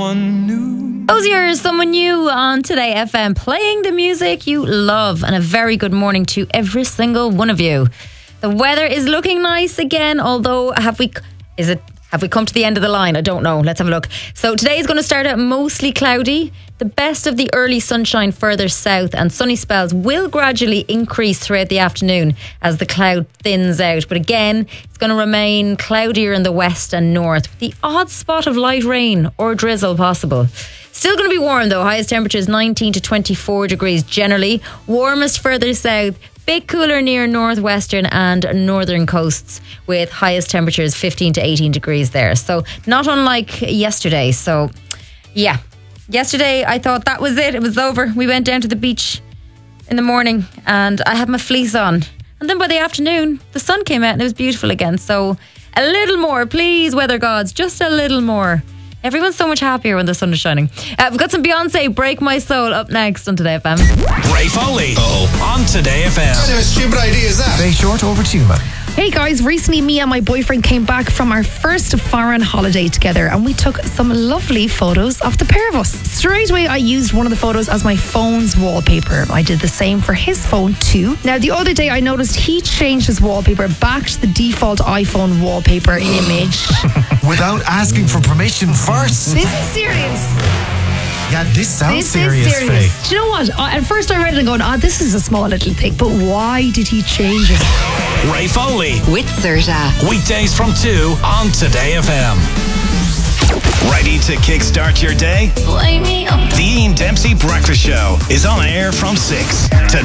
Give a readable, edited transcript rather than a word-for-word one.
someone new. Osier, someone new on Today FM, playing the music you love, and a very good morning to every single one of you. The weather is looking nice again, although have we come to the end of the line? I don't know. Let's have a look. So today is going to start out mostly cloudy. The best of the early sunshine further south, and sunny spells will gradually increase throughout the afternoon as the cloud thins out. But again, it's going to remain cloudier in the west and north, with the odd spot of light rain or drizzle possible. Still going to be warm though. Highest temperatures 19 to 24 degrees generally. Warmest further south. Bit cooler near northwestern and northern coasts, with highest temperatures 15 to 18 degrees there. So not unlike yesterday. So yeah, yesterday I thought that was it. It was over. We went down to the beach in the morning and I had my fleece on. And then by the afternoon, the sun came out and it was beautiful again. So a little more, please, weather gods, just a little more. Everyone's so much happier when the sun is shining. We've got some Beyonce, Break My Soul, up next on Today FM. Ray Foley on Today FM. What kind of stupid idea is that? Very short, over to you, man. Hey guys, recently me and my boyfriend came back from our first foreign holiday together and we took some lovely photos of the pair of us. Straight away I used one of the photos as my phone's wallpaper. I did the same for his phone too. Now the other day I noticed he changed his wallpaper back to the default iPhone wallpaper image. Without asking for permission first. This is serious. Yeah, this sounds serious, Faye. Do you know what? At first I read it and going, this is a small little thing, but why did he change it? Ray Foley with Serta. Weekdays from 2 on Today FM. Ready to kickstart your day? Wake me up. The Ian Dempsey Breakfast Show is on air from 6 to